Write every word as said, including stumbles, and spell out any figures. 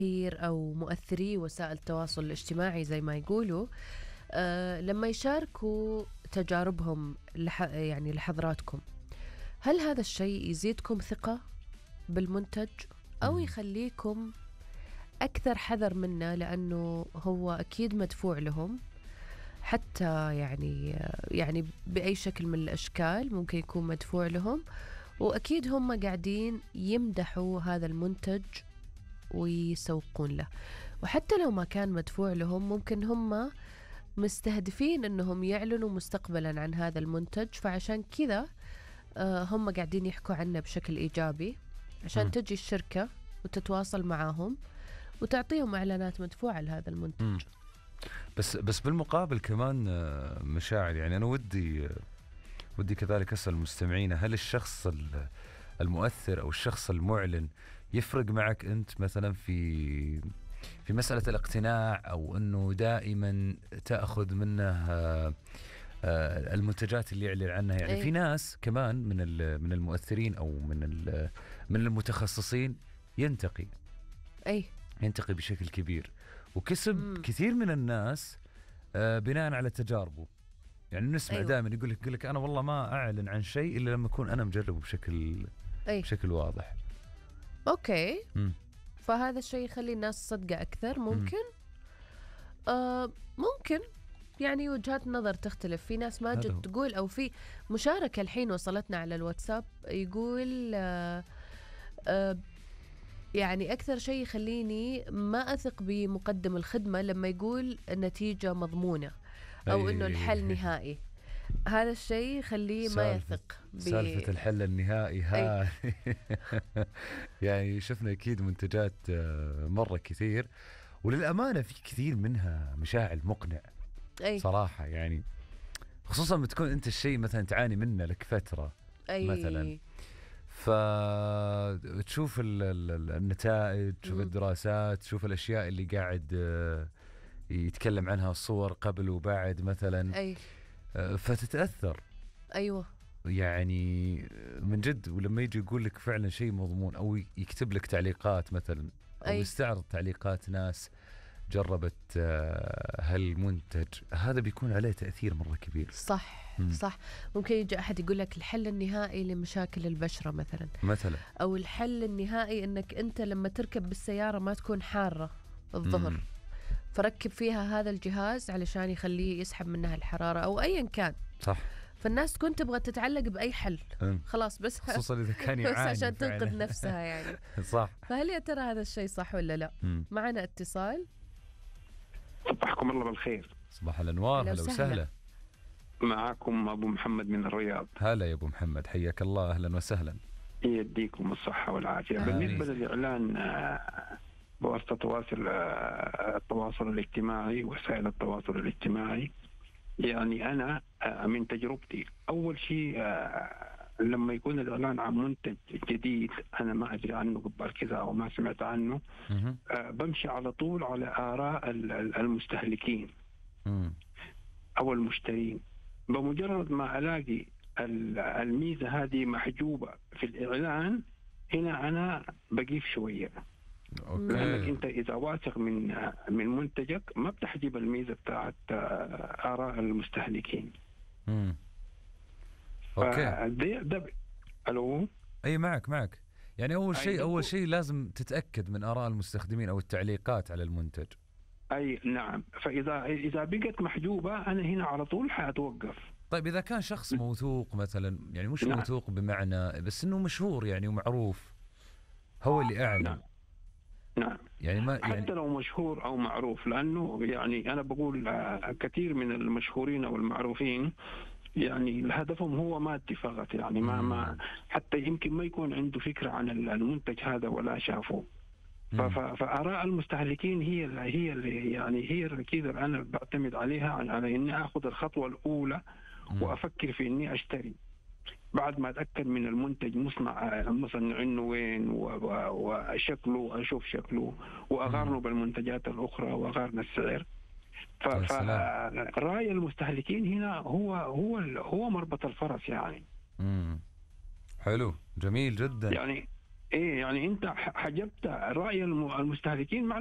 أو مؤثري وسائل التواصل الاجتماعي زي ما يقولوا، أه لما يشاركوا تجاربهم لح يعني لحضراتكم، هل هذا الشيء يزيدكم ثقة بالمنتج أو مم. يخليكم أكثر حذر منه، لأنه هو أكيد مدفوع لهم حتى يعني يعني بأي شكل من الأشكال ممكن يكون مدفوع لهم، وأكيد هم قاعدين يمدحوا هذا المنتج ويسوقون له، وحتى لو ما كان مدفوع لهم ممكن هم مستهدفين أنهم يعلنوا مستقبلا عن هذا المنتج، فعشان كذا آه، هم قاعدين يحكوا عنه بشكل إيجابي عشان مم. تجي الشركة وتتواصل معاهم وتعطيهم إعلانات مدفوعة لهذا المنتج. مم. بس بس بالمقابل كمان آه، مشاعر، يعني أنا ودي آه، ودي كذلك أسأل المستمعين، هل الشخص ال- المؤثر أو الشخص المعلن يفرق معك أنت مثلا في في مسألة الاقتناع، أو أنه دائما تأخذ منه آه، آه، المنتجات اللي يعلن عنها؟ يعني أي. في ناس كمان من ال- من المؤثرين أو من ال- من المتخصصين ينتقي أي. ينتقي بشكل كبير، وكسب مم. كثير من الناس آه، بناء على تجاربه. يعني نسمع أيوة. دائما يقول لك يقول لك أنا والله ما أعلن عن شيء إلا لما أكون أنا مجربه بشكل أي. بشكل واضح. أوكي. مم. فهذا الشيء يخلي الناس تصدقه أكثر ممكن. مم. آه ممكن، يعني وجهات نظر تختلف. في ناس ما جت تقول، أو في مشاركة الحين وصلتنا على الواتساب يقول آه آه يعني أكثر شيء يخليني ما أثق بمقدم الخدمة لما يقول النتيجة مضمونة أو إنه الحل نهائي. هذا الشيء يخليه ما يثق ب... سالفة الحل النهائي ها. يعني شفنا أكيد منتجات آه، مرة كثير، وللأمانة في كثير منها مشاعر مقنع. أي. صراحة يعني خصوصا لما تكون أنت الشيء مثلا تعاني منه لك فترة. أي. مثلا فتشوف النتائج، تشوف مم. الدراسات، تشوف الأشياء اللي قاعد آه، يتكلم عنها الصور قبل وبعد مثلا. أي. آه، فتتأثر. أيوة. يعني من جد، ولما يجي يقول لك فعلا شيء مضمون، أو يكتب لك تعليقات مثلا، أو أي. يستعرض تعليقات ناس جربت آه، هالمنتج، هذا بيكون عليه تأثير مرة كبير. صح. مم. صح. ممكن يجي أحد يقول لك الحل النهائي لمشاكل البشرة مثلا، مثلا. أو الحل النهائي أنك أنت لما تركب بالسيارة ما تكون حارة الظهر، مم. فركب فيها هذا الجهاز علشان يخليه يسحب منها الحرارة أو أيا كان. صح. فالناس تكون تبغى تتعلق بأي حل. مم. خلاص بس خصوصا إذا كان بس يعاني عشان تنقذ فعلاً. نفسها يعني. صح. فهل يا ترى هذا الشيء صح ولا لا؟ مم. معنا اتصال. صباحكم الله بالخير. صباح الأنوار، أهلا هلا وسهلا. وسهلا. معكم أبو محمد من الرياض. هلا يا أبو محمد، حياك الله، أهلا وسهلا. يديكم الصحة والعافية. آمين. بالنسبة للإعلان آه، بواسطة تواصل آه، التواصل الاجتماعي، وسائل التواصل الاجتماعي، يعني أنا آه، من تجربتي أول شيء آه، لما يكون الإعلان عن منتج جديد أنا ما أدري عنه قبل كذا أو ما سمعت عنه، مهم. آه، بمشي على طول على آراء ال- ال- المستهلكين مم. أو المشترين. بمجرد ما ألاقي ال- الميزة هذه محجوبة في الإعلان، هنا أنا بقيف شوية، لأنك أوكي. أنت إذا واثق من من منتجك ما بتحجب الميزة بتاعت آه، آراء المستهلكين. مم. أوكي. فده ده ب- ألو. أي معك معك. يعني أول أي شيء أول بالضبط. شيء لازم تتأكد من آراء المستخدمين أو التعليقات على المنتج. أي نعم. فإذا إذا بقت محجوبة أنا هنا على طول حأتوقف. طيب إذا كان شخص موثوق مثلا، يعني مش نعم. موثوق بمعنى بس إنه مشهور يعني ومعروف، هو اللي أعلن. نعم. نعم. يعني ما يعني حتى لو مشهور أو معروف، لأنه يعني أنا بقول آه، كثير من المشهورين أو المعروفين يعني هدفهم هو مادي فقط، يعني ما ما حتى يمكن ما يكون عنده فكرة عن المنتج هذا ولا شافه. ف- ف- فآراء المستهلكين هي اللي هي اللي يعني هي اللي كذا أنا بعتمد عليها على إني أخذ الخطوة الأولى وأفكر في إني أشتري، بعد ما أتأكد من المنتج مصنع مصنع إنه وين و- و- وشكله، أشوف شكله وأقارنه بالمنتجات الأخرى وأقارن السعر. ف- يا سلام. فرأي المستهلكين هنا هو هو ال- هو مربط الفرس يعني. مم. حلو، جميل جدا. يعني ايه يعني انت ح- حجبت راي الم- المستهلكين.